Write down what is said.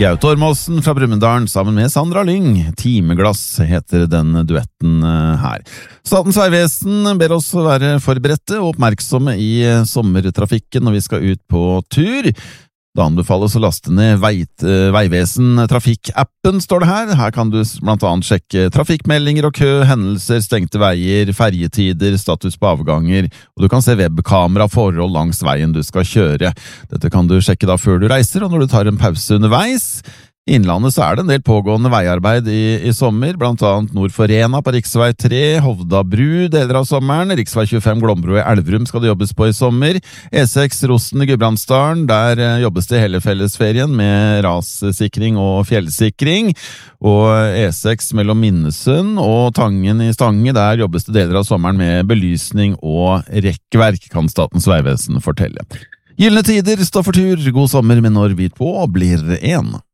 Gaute Ormåsen fra Brumunddal sammen med Sandra Lyng. Timeglass heter den duetten her. Statens vegvesen ber oss være forberedte og oppmerksomme i sommertrafikken når vi skal ut på tur. Da anbefales å laste ned Vegvesen Trafikk-appen, står det her. Her kan du blant annet sjekke trafikkmeldinger og kø, hendelser, stengte veier, ferjetider, status på avganger, og du kan se webkamera forhold langs veien du skal kjøre. Dette kan du sjekke da før du reiser, og når du tar en pause underveis. I Innlandet så det en del pågående veiarbeid i sommer, blant annet nord for Rena på riksvei 3, Hovda bru deler av sommeren, riksvei 25 Glåmbro i Elverum skal det jobbes på i sommer, E6 Rosten i Gudbrandsdalen, der jobbes det hele fellesferien med rassikring og fjellsikring, og E6 mellom Minnesund og Tangen i Stange, der jobbes det deler av sommeren med belysning og rekkverk, kan Statens vegvesen fortelle. Gyllene tider står for tur, god sommer med når vi på blir en.